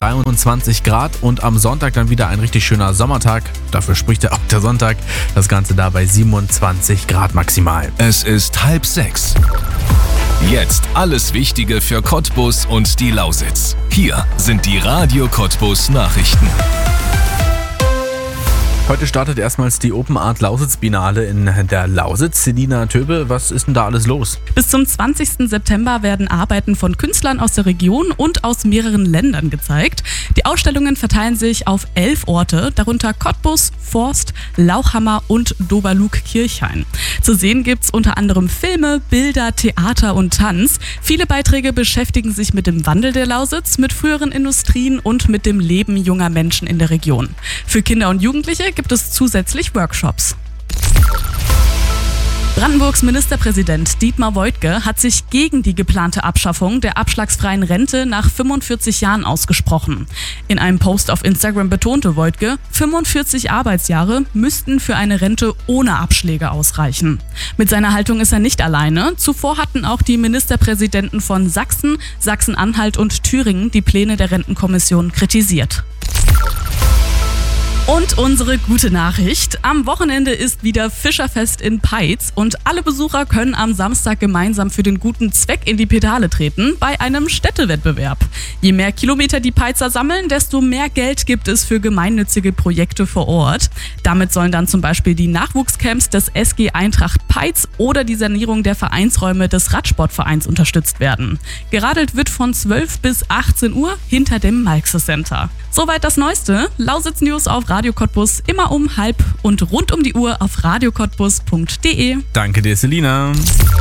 23 Grad und am Sonntag dann wieder ein richtig schöner Sommertag. Dafür spricht ja auch der Sonntag. Das Ganze da bei 27 Grad maximal. Es ist 5:30. Jetzt alles Wichtige für Cottbus und die Lausitz. Hier sind die Radio Cottbus Nachrichten. Heute startet erstmals die Open Art Lausitz Biennale in der Lausitz. Selina Töbe, was ist denn da alles los? Bis zum 20. September werden Arbeiten von Künstlern aus der Region und aus mehreren Ländern gezeigt. Die Ausstellungen verteilen sich auf 11 Orte, darunter Cottbus, Forst, Lauchhammer und Doberlug-Kirchhain. Zu sehen gibt's unter anderem Filme, Bilder, Theater und Tanz. Viele Beiträge beschäftigen sich mit dem Wandel der Lausitz, mit früheren Industrien und mit dem Leben junger Menschen in der Region. Für Kinder und Jugendliche gibt es zusätzlich Workshops. Brandenburgs Ministerpräsident Dietmar Woidke hat sich gegen die geplante Abschaffung der abschlagsfreien Rente nach 45 Jahren ausgesprochen. In einem Post auf Instagram betonte Woidke, 45 Arbeitsjahre müssten für eine Rente ohne Abschläge ausreichen. Mit seiner Haltung ist er nicht alleine. Zuvor hatten auch die Ministerpräsidenten von Sachsen, Sachsen-Anhalt und Thüringen die Pläne der Rentenkommission kritisiert. Und unsere gute Nachricht. Am Wochenende ist wieder Fischerfest in Peitz und alle Besucher können am Samstag gemeinsam für den guten Zweck in die Pedale treten bei einem Städtewettbewerb. Je mehr Kilometer die Peitzer sammeln, desto mehr Geld gibt es für gemeinnützige Projekte vor Ort. Damit sollen dann zum Beispiel die Nachwuchscamps des SG Eintracht Peitz oder die Sanierung der Vereinsräume des Radsportvereins unterstützt werden. Geradelt wird von 12 bis 18 Uhr hinter dem Malxe Center. Soweit das Neueste. Lausitz News auf Radio Cottbus immer um 12:30 und rund um die Uhr auf radiocottbus.de. Danke dir, Selina.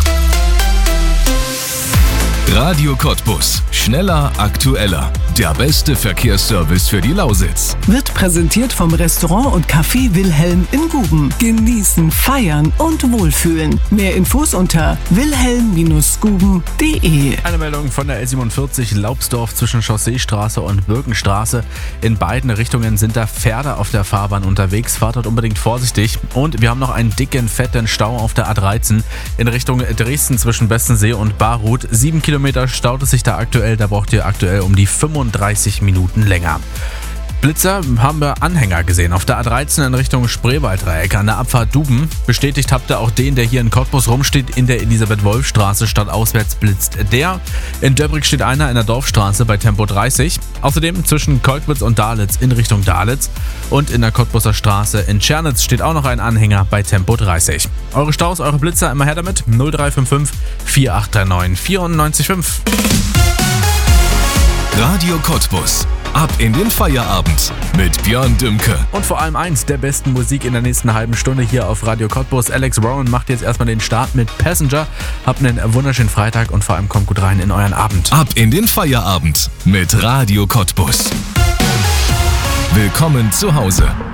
Radio Cottbus. Schneller, aktueller. Der beste Verkehrsservice für die Lausitz. Wird präsentiert vom Restaurant und Café Wilhelm in Guben. Genießen, feiern und wohlfühlen. Mehr Infos unter wilhelm-guben.de. Eine Meldung von der L47 Laubsdorf zwischen Chausseestraße und Birkenstraße. In beiden Richtungen sind da Pferde auf der Fahrbahn unterwegs. Fahrt dort unbedingt vorsichtig. Und wir haben noch einen dicken, fetten Stau auf der A13 in Richtung Dresden zwischen Bestensee und Barut. 7 Kilometer staut es sich da aktuell. Da braucht ihr aktuell um die 35 Minuten länger. Blitzer haben wir Anhänger gesehen auf der A13 in Richtung Spreewalddreieck an der Abfahrt Duben. Bestätigt habt ihr auch den, der hier in Cottbus rumsteht, in der Elisabeth-Wolf-Straße stadtauswärts blitzt der. In Döbrig steht einer in der Dorfstraße bei Tempo 30. Außerdem zwischen Kolkwitz und Dalitz in Richtung Dalitz. Und in der Cottbuser Straße in Tschernitz steht auch noch ein Anhänger bei Tempo 30. Eure Staus, eure Blitzer, immer her damit. 0355 4839 945. Radio Cottbus. Ab in den Feierabend mit Björn Dümke. Und vor allem eins der besten Musik in der nächsten halben Stunde hier auf Radio Cottbus. Alex Warren macht jetzt erstmal den Start mit Passenger. Habt einen wunderschönen Freitag und vor allem kommt gut rein in euren Abend. Ab in den Feierabend mit Radio Cottbus. Willkommen zu Hause.